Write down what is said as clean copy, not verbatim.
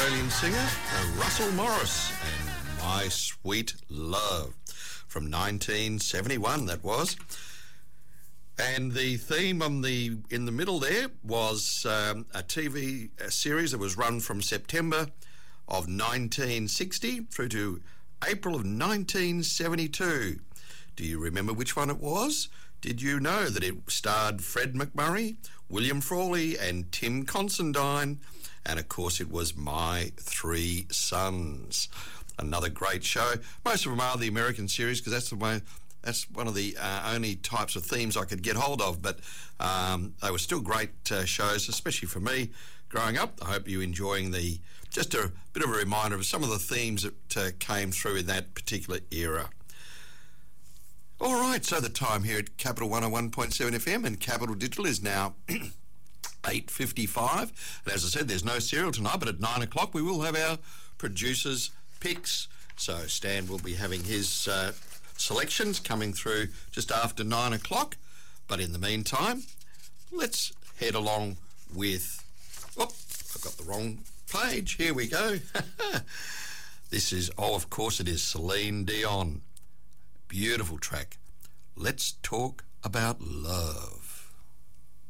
Australian singer Russell Morris and My Sweet Love from 1971, that was. And the theme in the middle there was a TV series that was run from September of 1960 through to April of 1972. Do you remember which one it was? Did you know that it starred Fred MacMurray, William Frawley and Tim Considine? And of course it was My Three Sons. Another great show. Most of them are the American series because that's one of the only types of themes I could get hold of, but they were still great shows, especially for me growing up. I hope you're enjoying just a bit of a reminder of some of the themes that came through in that particular era. All right, so the time here at Capital 101.7 FM and Capital Digital is now 8:55. And as I said, there's no serial tonight, but at 9 o'clock we will have our producer's picks. So Stan will be having his selections coming through just after 9 o'clock. But in the meantime, let's head along with... Oh, I've got the wrong page. Here we go. This is, of course it is Celine Dion. Beautiful track. Let's talk about love.